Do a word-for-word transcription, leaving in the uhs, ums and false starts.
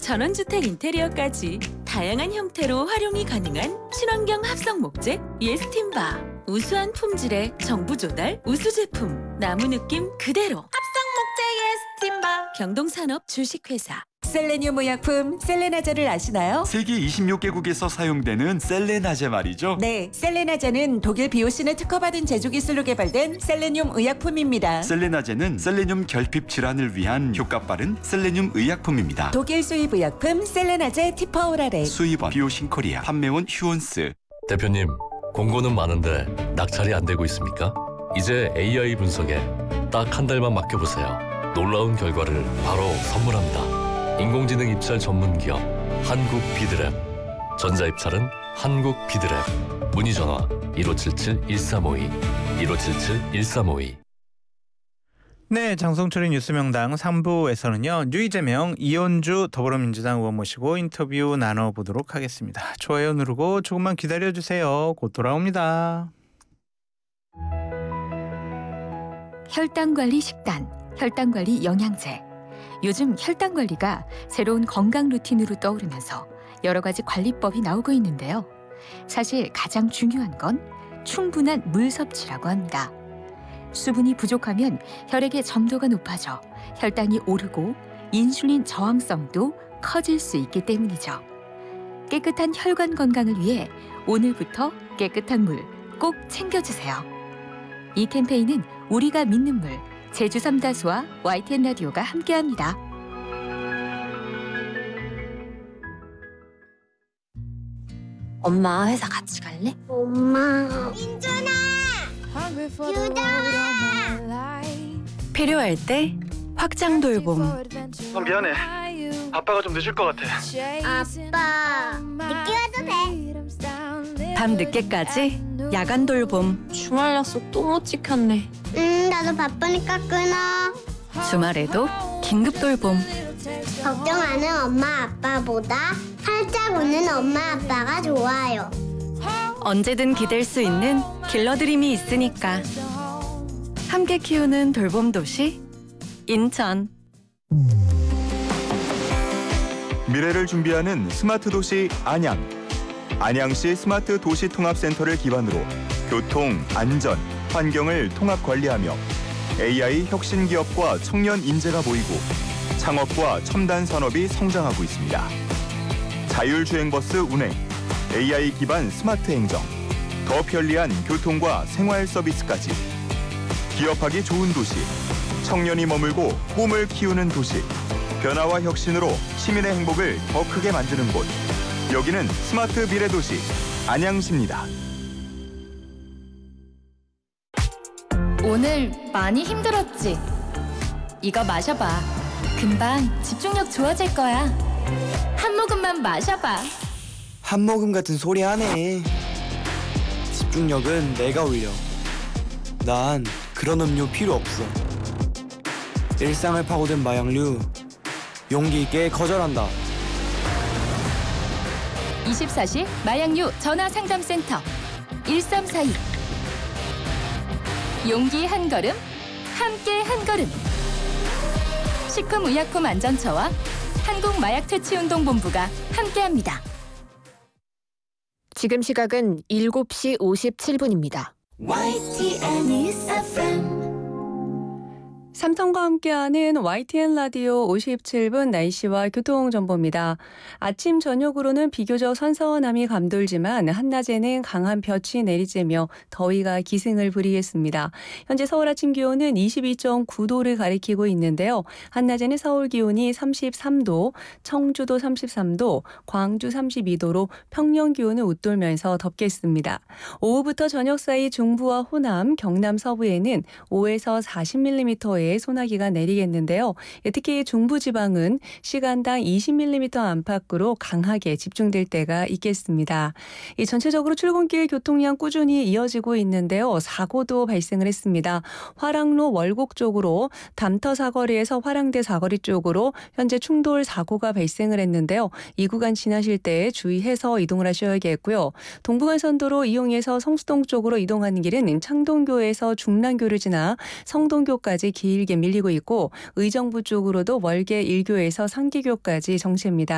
전원주택 인테리어까지 다양한 형태로 활용이 가능한 친환경 합성 목재 예스팀바. 우수한 품질의 정부 조달 우수 제품. 나무 느낌 그대로. 합성 목재 예스팀바. 경동산업 주식회사. 셀레늄 의약품 셀레나제를 아시나요? 세계 이십육 개국에서 사용되는 셀레나제 말이죠? 네, 셀레나제는 독일 비오신에 특허받은 제조 기술로 개발된 셀레늄 의약품입니다. 셀레나제는 셀레늄 결핍 질환을 위한 효과 빠른 셀레늄 의약품입니다. 독일 수입 의약품 셀레나제 티퍼오라레. 수입원 비오신 코리아, 판매원 휴온스. 대표님, 공고는 많은데 낙찰이 안 되고 있습니까? 이제 에이아이 분석에 딱 한 달만 맡겨보세요. 놀라운 결과를 바로 선물합니다. 인공지능 입찰 전문 기업 한국 비드랩. 전자 입찰은 한국 비드랩. 문의 전화 일오칠칠 일삼오이 일오칠칠 일삼오이. 네, 장성철의 뉴스명당 삼 부에서는요. 유이재명, 이현주 더불어민주당 의원 모시고 인터뷰 나눠보도록 하겠습니다. 좋아요 누르고 조금만 기다려주세요. 곧 돌아옵니다. 혈당관리 식단, 혈당관리 영양제. 요즘 혈당관리가 새로운 건강 루틴으로 떠오르면서 여러 가지 관리법이 나오고 있는데요. 사실 가장 중요한 건 충분한 물 섭취라고 합니다. 수분이 부족하면 혈액의 점도가 높아져 혈당이 오르고 인슐린 저항성도 커질 수 있기 때문이죠. 깨끗한 혈관 건강을 위해 오늘부터 깨끗한 물 꼭 챙겨주세요. 이 캠페인은 우리가 믿는 물, 제주 삼다수와 와이티엔 라디오가 함께합니다. 엄마 회사 같이 갈래? 엄마. 민준아! 유정아! 필요할 때 확장 돌봄. 어, 미안해. 아빠가 좀 늦을 것 같아. 아빠, 늦게 와도 돼. 밤 늦게까지 야간 돌봄. 주말 약속 또 못 지켰네. 응, 나도 바쁘니까 끊어. 주말에도 긴급 돌봄. 걱정하는 엄마 아빠보다 활짝 웃는 엄마 아빠가 좋아요. 언제든 기댈 수 있는 길러드림이 있으니까. 함께 키우는 돌봄 도시 인천. 미래를 준비하는 스마트 도시 안양. 안양시 스마트 도시 통합센터를 기반으로 교통, 안전, 환경을 통합 관리하며 에이아이 혁신 기업과 청년 인재가 모이고 창업과 첨단 산업이 성장하고 있습니다. 자율주행버스 운행, 에이아이 기반 스마트 행정, 더 편리한 교통과 생활 서비스까지. 기업하기 좋은 도시, 청년이 머물고 꿈을 키우는 도시. 변화와 혁신으로 시민의 행복을 더 크게 만드는 곳. 여기는 스마트 미래도시 안양시입니다. 오늘 많이 힘들었지? 이거 마셔봐. 금방 집중력 좋아질 거야. 한 모금만 마셔봐. 한 모금 같은 소리 하네. 집중력은 내가 올려. 난 그런 음료 필요 없어. 일상을 파고든 마약류 용기 있게 거절한다. 이십사 시 마약류 전화상담센터 일삼사이. 용기 한 걸음, 함께 한 걸음. 식품의약품안전처와 한국마약퇴치운동본부가 함께합니다. 지금 시각은 일곱 시 오십칠 분입니다. 와이티엔 에프엠 삼성과 함께하는 와이티엔 라디오 오십칠 분 날씨와 교통정보입니다. 아침 저녁으로는 비교적 선선함이 감돌지만 한낮에는 강한 볕이 내리쬐며 더위가 기승을 부리겠습니다. 현재 서울 아침 기온은 이십이 점 구 도를 가리키고 있는데요. 한낮에는 서울 기온이 삼십삼 도, 청주도 삼십삼 도, 광주 삼십이 도로 평년 기온을 웃돌면서 덥겠습니다. 오후부터 저녁 사이 중부와 호남, 경남 서부에는 오에서 사십 밀리미터의 소나기가 내리겠는데요. 특히 중부지방은 시간당 이십 밀리미터 안팎으로 강하게 집중될 때가 있겠습니다. 이 전체적으로 출근길 교통량 꾸준히 이어지고 있는데요. 사고도 발생을 했습니다. 화랑로 월곡 쪽으로 담터 사거리에서 화랑대 사거리 쪽으로 현재 충돌 사고가 발생을 했는데요. 이 구간 지나실 때 주의해서 이동을 하셔야겠고요. 동부간선도로 이용해서 성수동 쪽으로 이동하는 길은 창동교에서 중랑교를 지나 성동교까지 길게 밀리고 있고 의정부 쪽으로도 월계 일 교에서 상기교까지 정체입니다.